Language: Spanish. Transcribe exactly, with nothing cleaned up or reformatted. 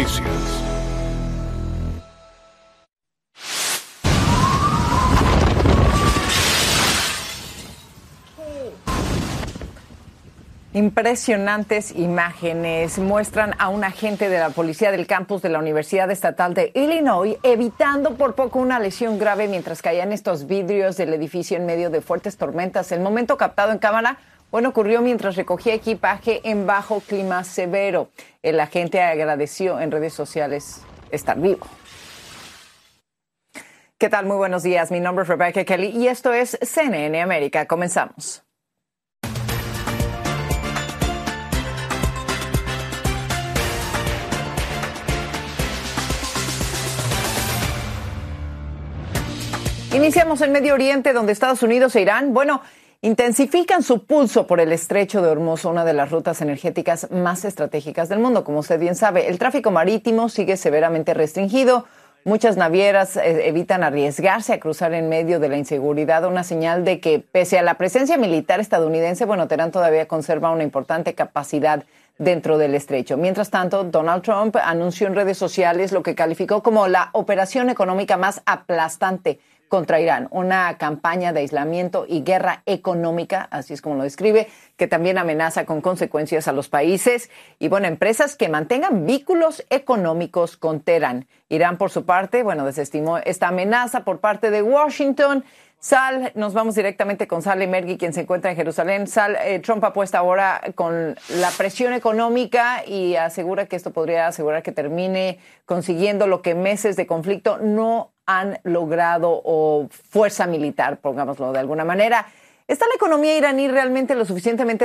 Noticias. Impresionantes imágenes muestran a un agente de la policía del campus de la Universidad Estatal de Illinois evitando por poco una lesión grave mientras caían estos vidrios del edificio en medio de fuertes tormentas. El momento captado en cámara, bueno, ocurrió mientras recogía equipaje en bajo clima severo. El agente agradeció en redes sociales estar vivo. ¿Qué tal? Muy buenos días. Mi nombre es Rebecca Kelly y esto es C N N América. Comenzamos. Iniciamos en Medio Oriente, donde Estados Unidos e Irán, bueno, intensifican su pulso por el estrecho de Hormuz, una de las rutas energéticas más estratégicas del mundo. Como usted bien sabe, el tráfico marítimo sigue severamente restringido. Muchas navieras eh, evitan arriesgarse a cruzar en medio de la inseguridad, una señal de que, pese a la presencia militar estadounidense, bueno, Teherán todavía conserva una importante capacidad dentro del estrecho. Mientras tanto, Donald Trump anunció en redes sociales lo que calificó como la operación económica más aplastante contra Irán, una campaña de aislamiento y guerra económica, así es como lo describe, que también amenaza con consecuencias a los países y, bueno, empresas que mantengan vínculos económicos con Teherán. Irán, por su parte, bueno, desestimó esta amenaza por parte de Washington. Sal, nos vamos directamente con Sal Emergui, quien se encuentra en Jerusalén. Sal, eh, Trump apuesta ahora con la presión económica y asegura que esto podría asegurar que termine consiguiendo lo que meses de conflicto no han logrado, o fuerza militar, pongámoslo de alguna manera. ¿Está la economía iraní realmente lo suficientemente